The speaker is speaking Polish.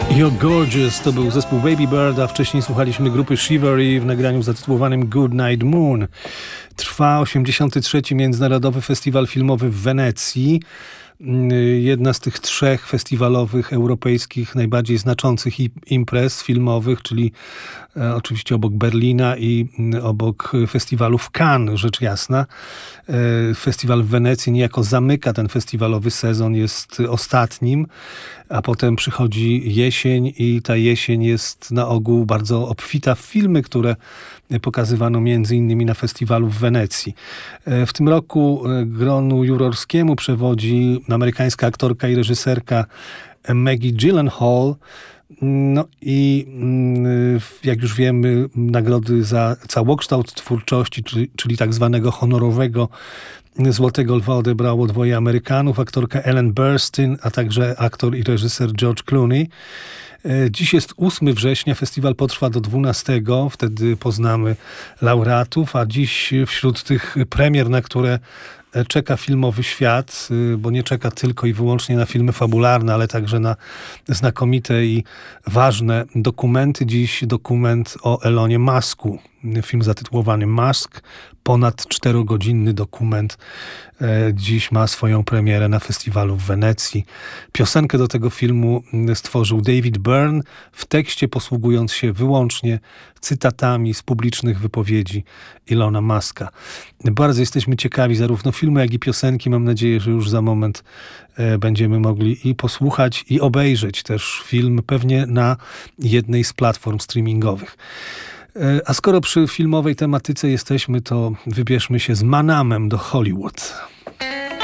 You're Gorgeous to był zespół Baby Bird, a wcześniej słuchaliśmy grupy Shivery w nagraniu zatytułowanym Good Night Moon. Trwa 83. Międzynarodowy Festiwal Filmowy w Wenecji. Jedna z tych trzech festiwalowych, europejskich, najbardziej znaczących imprez filmowych, czyli oczywiście obok Berlina i obok festiwalu w Cannes, rzecz jasna. Festiwal w Wenecji niejako zamyka ten festiwalowy sezon, jest ostatnim, a potem przychodzi jesień i ta jesień jest na ogół bardzo obfita w filmy, które pokazywano między innymi na festiwalu w Wenecji. W tym roku gronu jurorskiemu przewodzi amerykańska aktorka i reżyserka Maggie Gyllenhaal. No i jak już wiemy, nagrody za całokształt twórczości, czyli tak zwanego honorowego Złotego Lwa odebrało dwoje Amerykanów, aktorka Ellen Burstyn, a także aktor i reżyser George Clooney. Dziś jest 8 września, festiwal potrwa do 12, wtedy poznamy laureatów, a dziś wśród tych premier, na które czeka filmowy świat, bo nie czeka tylko i wyłącznie na filmy fabularne, ale także na znakomite i ważne dokumenty. Dziś dokument o Elonie Musku. Film zatytułowany Musk, ponad 4-godzinny dokument. Dziś ma swoją premierę na festiwalu w Wenecji. Piosenkę do tego filmu stworzył David Byrne, w tekście posługując się wyłącznie cytatami z publicznych wypowiedzi Elona Muska. Bardzo jesteśmy ciekawi zarówno filmu, jak i piosenki. Mam nadzieję, że już za moment będziemy mogli i posłuchać, i obejrzeć też film, pewnie na jednej z platform streamingowych. A skoro przy filmowej tematyce jesteśmy, to wybierzmy się z Manamem do Hollywood.